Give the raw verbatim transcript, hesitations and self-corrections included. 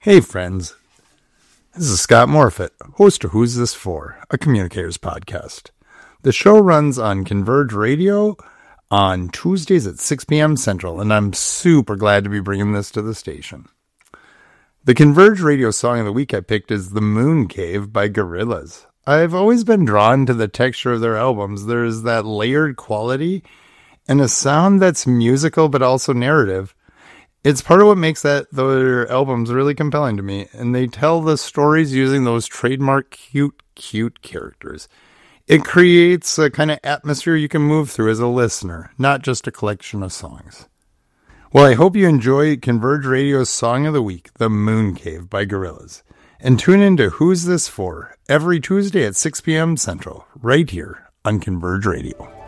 Hey friends, this is Scott Morfitt, host of Who's This For, a communicators podcast. The show runs on Converge Radio on Tuesdays at six p.m. Central, and I'm super glad to be bringing this to the station. The Converge Radio song of the week I picked is The Moon Cave by Gorillaz. I've always been drawn to the texture of their albums. There's that layered quality and a sound that's musical but also narrative. It's part of what makes that their albums really compelling to me, and they tell the stories using those trademark cute, cute characters. It creates a kind of atmosphere you can move through as a listener, not just a collection of songs. Well, I hope you enjoy Converge Radio's Song of the Week, The Moon Cave by Gorillaz, and tune in to Who's This For every Tuesday at six p.m. Central, right here on Converge Radio.